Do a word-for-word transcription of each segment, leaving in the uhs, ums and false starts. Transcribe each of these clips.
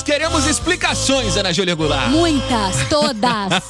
Queremos explicações, Ana Júlia Goulart. Muitas, todas.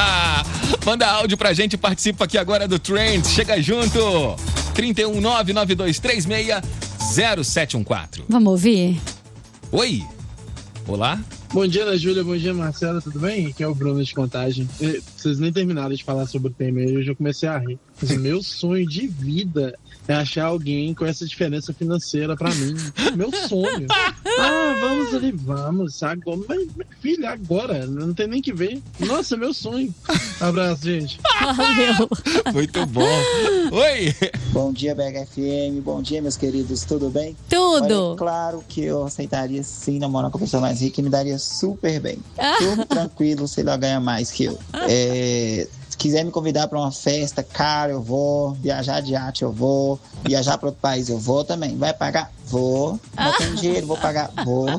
Manda áudio pra gente, participa aqui agora do Trend. Chega junto. trinta e um, nove nove dois três seis, zero sete um quatro. Vamos ouvir? Oi. Olá. Bom dia, Ana Júlia. Bom dia, Marcela. Tudo bem? Aqui é o Bruno de Contagem. Vocês nem terminaram de falar sobre o tema e eu já comecei a rir. Mas o meu sonho de vida é achar alguém com essa diferença financeira pra mim. Meu sonho. Ah, vamos ali, vamos. Agora, mas, filha, agora. Não tem nem que ver. Nossa, meu sonho. Abraço, gente. Valeu. Muito bom. Oi. Bom dia, B H F M. Bom dia, meus queridos. Tudo bem? Tudo. Olha, claro que eu aceitaria sim namorar com a pessoa mais rica e me daria super bem. Tudo tranquilo se ela ganha mais que eu. É... Se quiser me convidar para uma festa, cara, eu vou. Viajar de arte, eu vou. Viajar para outro país, eu vou também. Vai pagar? Vou. Não tenho dinheiro, vou pagar? Vou.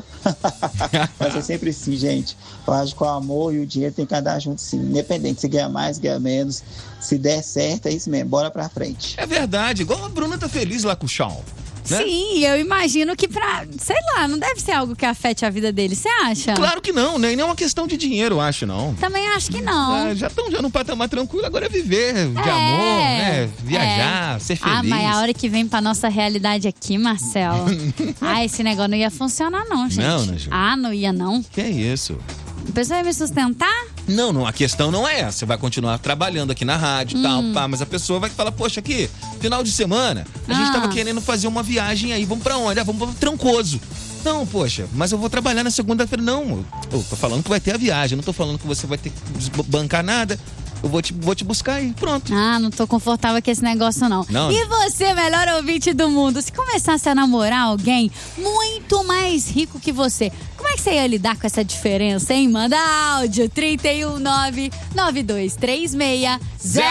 Mas é sempre assim, gente. Eu acho que o amor e o dinheiro tem que andar juntos, sim. Independente, se ganha mais, ganha menos. Se der certo, é isso mesmo. Bora pra frente. É verdade. Igual a Bruna tá feliz lá com o Shawn. Né? Sim, eu imagino que pra, sei lá, não deve ser algo que afete a vida dele, você acha? Claro que não, né? E nem é uma questão de dinheiro, eu acho, não. Também acho que não. É, já estão já num patamar tranquilo, agora é viver de É, amor, né? Viajar, é. ser feliz. Ah, mas a hora que vem pra nossa realidade aqui, Marcelo, ah, esse negócio não ia funcionar não, gente. Não, né, Ju? Ah, não ia não. Que é isso? A pessoa ia me sustentar? Não, não, a questão não é essa. Você vai continuar trabalhando aqui na rádio e Hum. tal, pá, mas a pessoa vai falar, poxa, aqui, final de semana, a Ah. gente tava querendo fazer uma viagem aí, vamos pra onde? Ah, vamos pra Trancoso. Não, poxa, mas eu vou trabalhar na segunda-feira. Não, eu tô falando que vai ter a viagem, não tô falando que você vai ter que bancar nada. Eu vou te, vou te buscar aí, pronto. Ah, não tô confortável com esse negócio não. Não. E você, melhor ouvinte do mundo, se começasse a namorar alguém muito mais rico que você, como é que você ia lidar com essa diferença, hein? Manda áudio, trinta e um, nove nove dois três seis, zero